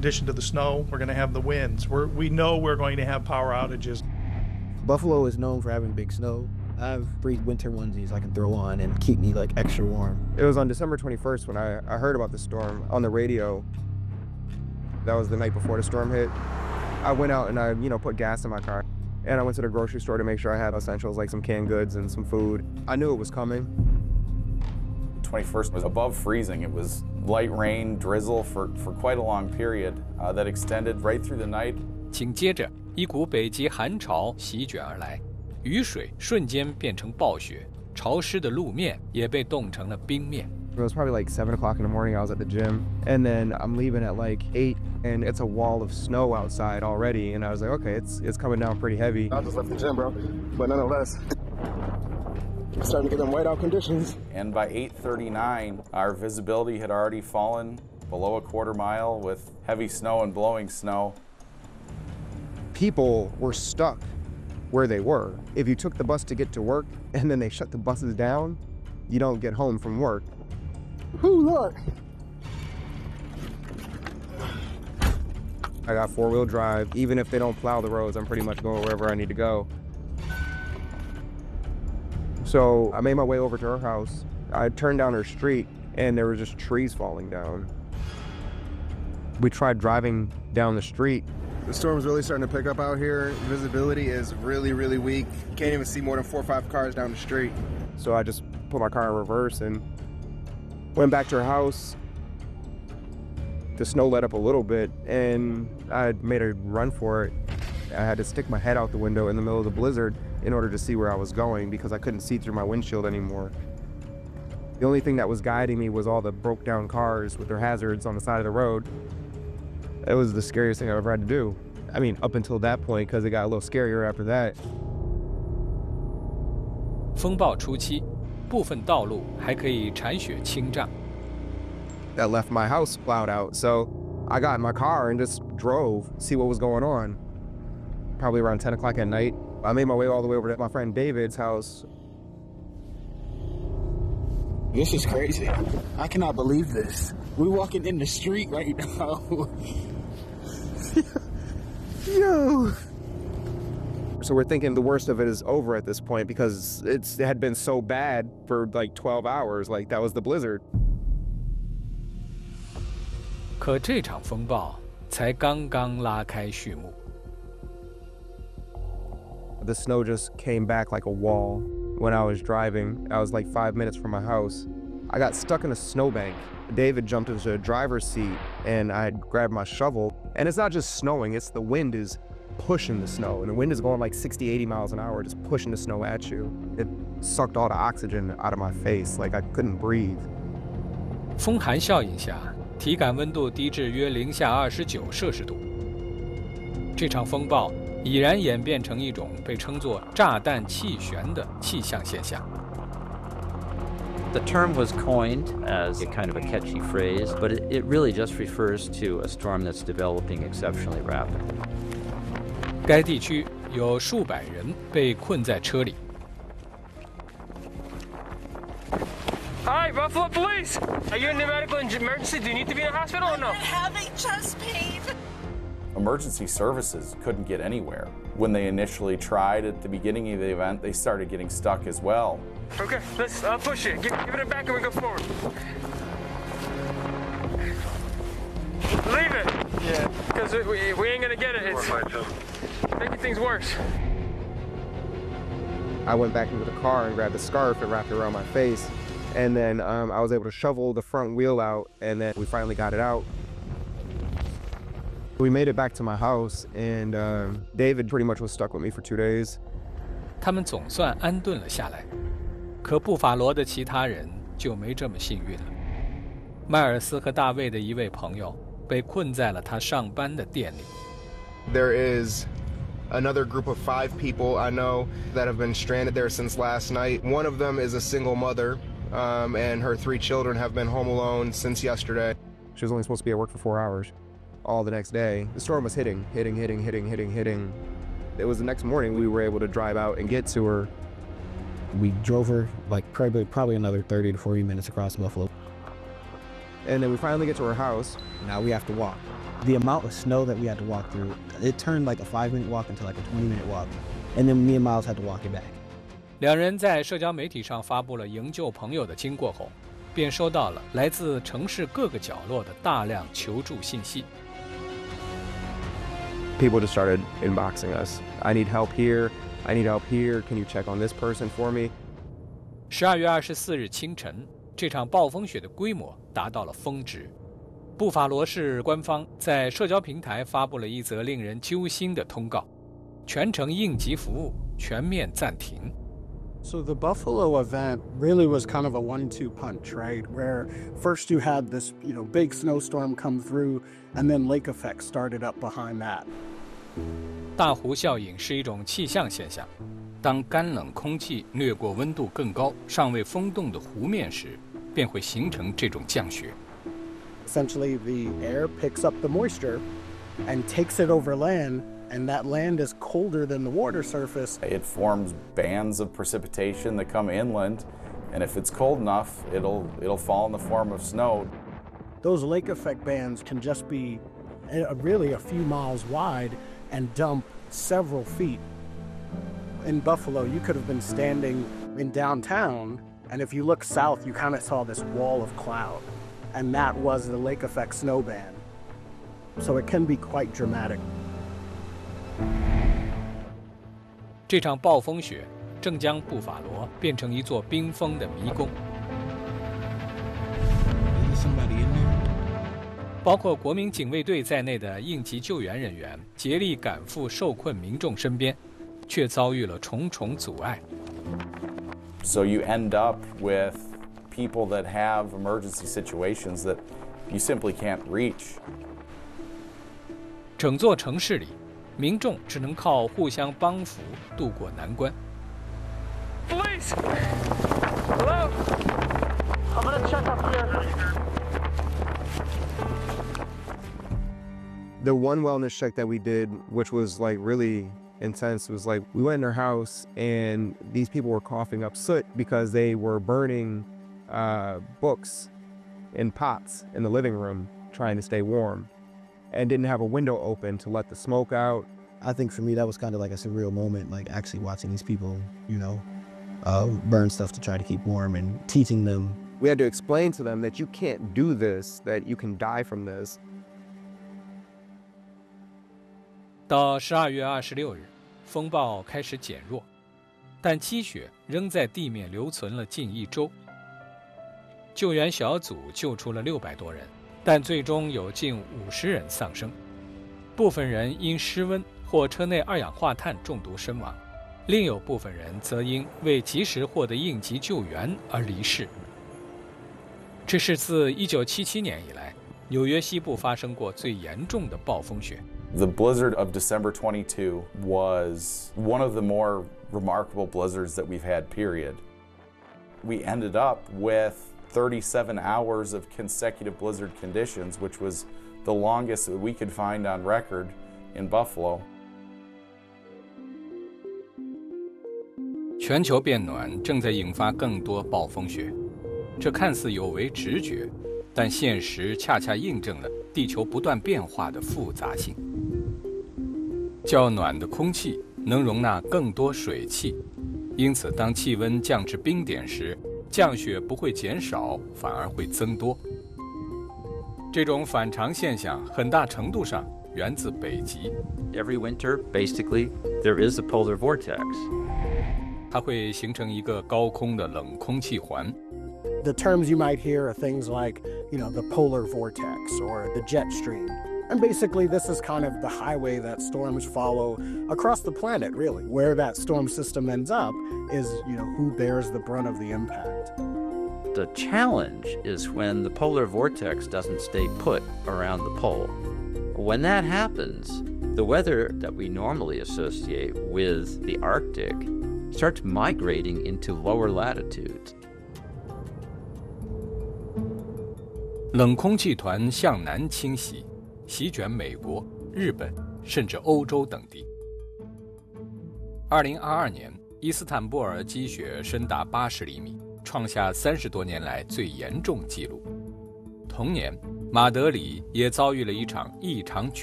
addition to the snow, we're going to have the winds. We know we're going to have power outages. Buffalo is known for having big snow. I have 3 winter onesies I can throw on and keep me like extra warm. It was on December 21st when I heard about the storm on the radio. That was the night before the storm hit. I went out and I, put gas in my car. And I went to the grocery store to make sure I had essentials like some canned goods and some food. I knew it was coming. 21st was above freezing. It was light rain, drizzle for quite a long period that extended right through the night. 紧接着，一股北极寒潮席卷而来，雨水瞬间变成暴雪，潮湿的路面也被冻成了冰面。 It was probably like 7 o'clock in the morning. I was at the gym, and then I'm leaving at like 8, and it's a wall of snow outside already. And I was like, okay, it's coming down pretty heavy. I just left the gym, bro, but nonetheless, it's starting to get them whiteout conditions. And by 8:39, our visibility had already fallen below a quarter mile with heavy snow and blowing snow. People were stuck where they were. If you took the bus to get to work, and then they shut the buses down, you don't get home from work. Ooh, Lord. I got 4-wheel drive. Even if they don't plow the roads, I'm pretty much going wherever I need to go. So I made my way over to her house. I turned down her street, and there were just trees falling down. We tried driving down the street. The storm's really starting to pick up out here. Visibility is really, really weak. You can't even see more than 4 or 5 cars down the street. So I just put my car in reverse and went back to her house. The snow let up a little bit, and I made a run for it. I had to stick my head out the window in the middle of the blizzard in order to see where I was going because I couldn't see through my windshield anymore. The only thing that was guiding me was all the broke down cars with their hazards on the side of the road. It was the scariest thing I ever had to do. I mean, up until that point, because it got a little scarier after that. 风暴初期，部分道路还可以铲雪清障。 That left my house plowed out, so I got in my car and just drove, see what was going on. Probably around 10 o'clock at night, I made my way all the way over to my friend David's house. This is crazy. I cannot believe this. We're walking in the street right now. Yo. So we're thinking the worst of it is over at this point because it had been so bad for like 12 hours. Like that was the blizzard. 可这场风暴才刚刚拉开序幕。 The snow just came back like a wall. When I was driving, I was like 5 minutes from my house. I got stuck in a snowbank. David jumped into the driver's seat and I grabbed my shovel. And it's not just snowing, it's the wind is pushing the snow. And the wind is going like 60, 80 miles an hour, just pushing the snow at you. It sucked all the oxygen out of my face, like I couldn't breathe. 风寒效应下，体感温度低至约零下29摄氏度。这场风暴已然演变成一种被称作“炸弹气旋”的气象现象。 The term was coined as a kind of a catchy phrase, but it really just refers to a storm that's developing exceptionally rapidly. 该地区有数百人被困在车里。 Hi, Buffalo Police! Are you in a medical emergency? Do you need to be in a hospital or no? I'm having chest pain. Emergency services couldn't get anywhere. When they initially tried at the beginning of the event, they started getting stuck as well. Okay, let's push it. Give it back and we go forward. Leave it. Yeah. Because we ain't gonna get it. It's making things worse. I went back into the car and grabbed a scarf and wrapped it around my face. And then I was able to shovel the front wheel out, and then we finally got it out. We made it back to my house, and David pretty much was stuck with me for 2 days. 他们总算安顿了下来，可布法罗的其他人就没这么幸运了。迈尔斯和大卫的一位朋友被困在了他上班的店里。 There is another group of 5 people I know that have been stranded there since last night. One of them is a single mother, and her 3 children have been home alone since yesterday. She was only supposed to be at work for 4 hours. All the next day, the storm was hitting. It was the next morning we were able to drive out and get to her. We drove her like probably another 30 to 40 minutes across Buffalo. And then we finally get to her house. Now we have to walk. The amount of snow that we had to walk through, it turned like a 5-minute walk into like a 20-minute walk. And then me and Miles had to walk it back. 两人在社交媒体上发布了营救朋友的经过后，便收到了来自城市各个角落的大量求助信息。 People just started inboxing us. I need help here. I need help here. Can you check on this person for me? 12月24日清晨，这场暴风雪的规模达到了峰值。布法罗市官方在社交平台发布了一则令人揪心的通告：全城应急服务全面暂停。 So the Buffalo event really was kind of a 1-2 punch, right? Where first you had this, big snowstorm come through, and then lake effect started up behind that. 大湖效应是一种气象现象，当干冷空气掠过温度更高、尚未封冻的湖面时，便会形成这种降雪。 Essentially, the air picks up the moisture and takes it over land, and that land is colder than the water surface. It forms bands of precipitation that come inland, and if it's cold enough, it'll fall in the form of snow. Those lake effect bands can just be really a few miles wide and dump several feet. In Buffalo, you could have been standing in downtown, and if you look south, you kind of saw this wall of cloud, and that was the lake effect snow band. So it can be quite dramatic. 这场暴风雪正将布法罗变成一座冰封的迷宫。包括国民警卫队在内的应急救援人员竭力赶赴受困民众身边，却遭遇了重重阻碍。 So you end up with people that have emergency situations that you simply can't reach. 整座城市里，民众只能靠互相帮扶渡过难关。 Police! Hello? I'm gonna check up here. The one wellness check that we did, which was like really intense, was like we went in her house and these people were coughing up soot because they were burning books in pots in the living room trying to stay warm and didn't have a window open to let the smoke out. I think for me that was kind of like a surreal moment, like actually watching these people, burn stuff to try to keep warm and teaching them. We had to explain to them that you can't do this, that you can die from this. 到12月26日，风暴开始减弱，但积雪仍在地面留存了近1周。救援小组救出了600多人，但最终有近50人丧生，部分人因失温或车内二氧化碳中毒身亡，另有部分人则因未及时获得应急救援而离世。这是自1977年以来，纽约西部发生过最严重的暴风雪。 The blizzard of December 22 was one of the more remarkable blizzards that we've had, period. We ended up with 37 hours of consecutive blizzard conditions, which was the longest that we could find on record in Buffalo. 全球变暖正在引发更多暴风雪，这看似有违直觉，但现实恰恰印证了地球不断变化的复杂性。较暖的空气能容纳更多水汽，因此当气温降至冰点时，降雪不会减少，反而会增多。这种反常现象很大程度上源自北极。 Every winter, basically, there is a polar vortex. 它会形成一个高空的冷空气环。 The terms you might hear are things like, the polar vortex or the jet stream. And basically, this is kind of the highway that storms follow across the planet, really. Where that storm system ends up is, who bears the brunt of the impact. The challenge is when the polar vortex doesn't stay put around the pole. When that happens, the weather that we normally associate with the Arctic starts migrating into lower latitudes. 冷空气团向南倾袭，席卷美国、日本，甚至欧洲等地。2022年，伊斯坦布尔积雪深达80厘米，创下30多年来最严重纪录。 同年，马德里也遭遇了一场异常